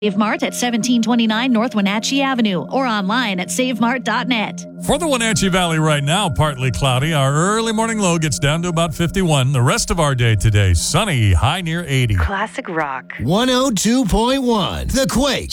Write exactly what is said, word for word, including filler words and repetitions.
Save Mart at seventeen twenty-nine North Wenatchee Avenue or online at save mart dot net. For the Wenatchee Valley right now, partly cloudy. Our early morning low gets down to about fifty-one. The rest of our day today, sunny, high near eighty. Classic rock. one oh two point one The Quake.